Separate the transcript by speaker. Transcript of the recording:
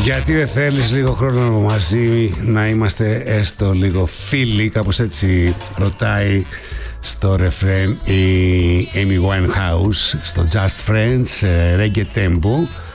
Speaker 1: Γιατί δεν θέλεις λίγο χρόνο μαζί να είμαστε έστω λίγο φίλοι, κάπως έτσι ρωτάει στο ρεφρέν η Amy Winehouse στο Just Friends, Reggae Tempo.